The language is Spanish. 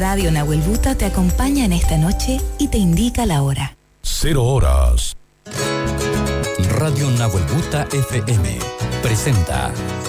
Radio Nahuel Busta te acompaña en esta noche y te indica la hora. 0 horas. Radio Nahuel Busta FM presenta